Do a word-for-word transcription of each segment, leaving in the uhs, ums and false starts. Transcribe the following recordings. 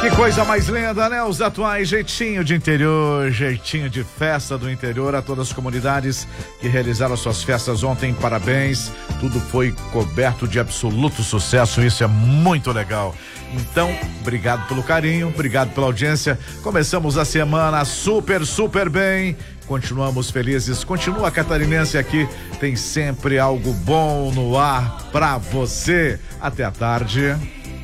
Que coisa mais linda, né? Os atuais jeitinho de interior, jeitinho de festa do interior. A todas as comunidades que realizaram suas festas ontem, parabéns. Tudo foi coberto de absoluto sucesso, isso é muito legal. Então, obrigado pelo carinho, obrigado pela audiência. Começamos a semana super, super bem. Continuamos felizes. Continua a Catarinense aqui. Tem sempre algo bom no ar pra você. Até a tarde.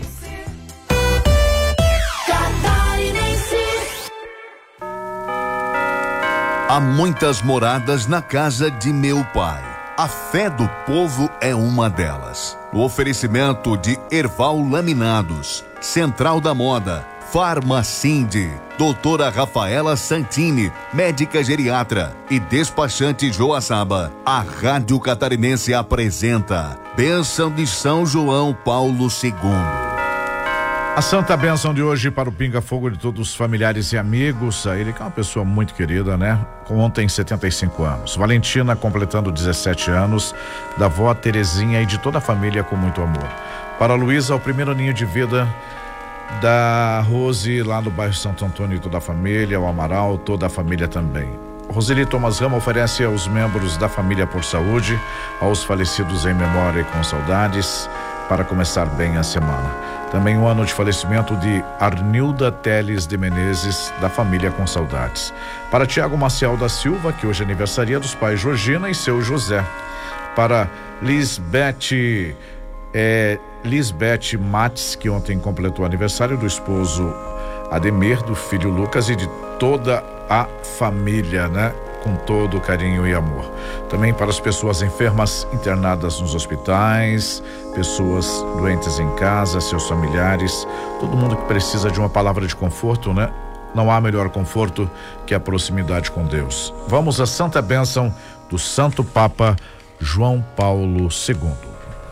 Há muitas moradas na casa de meu pai. A fé do povo é uma delas. O oferecimento de Erval Laminados, Central da Moda, Farmacinde, doutora Rafaela Santini, médica geriatra e despachante Joaçaba. A Rádio Catarinense apresenta Bênção de São João Paulo segundo. A santa bênção de hoje para o Pinga Fogo de todos os familiares e amigos. A ele que é uma pessoa muito querida, né? Ontem, setenta e cinco anos. Valentina completando dezessete anos, da avó Terezinha e de toda a família com muito amor. Para a Luísa, o primeiro ninho de vida da Rose, lá no bairro Santo Antônio e toda a família, o Amaral, toda a família também. Roseli Thomas Rama oferece aos membros da família por saúde, aos falecidos em memória e com saudades, para começar bem a semana. Também o ano de falecimento de Arnilda Teles de Menezes, da família com saudades. Para Tiago Maciel da Silva, que hoje é aniversaria dos pais Georgina e seu José. Para Lisbeth, é, Lisbeth Mates, que ontem completou o aniversário do esposo Ademir, do filho Lucas e de toda a família, né? Com todo carinho e amor. Também para as pessoas enfermas internadas nos hospitais, pessoas doentes em casa, seus familiares, todo mundo que precisa de uma palavra de conforto, né? Não há melhor conforto que a proximidade com Deus. Vamos à santa bênção do Santo Papa João Paulo segundo.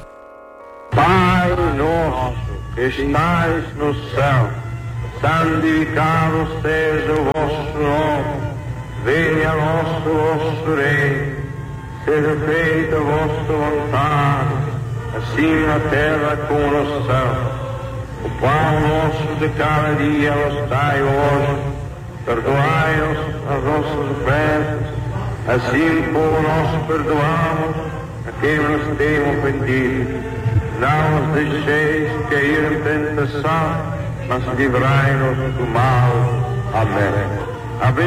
Pai nosso que estais no céu, santificado seja o vosso nome. Venha a nosso vosso reino, seja feita a vossa vontade, assim na terra como no céu. O pão nosso de cada dia nos dai hoje, perdoai-nos as nossas ofensas, assim como nós perdoamos a quem nos tem ofendido. Não nos deixeis cair em tentação, mas livrai-nos do mal. Amém. Amém.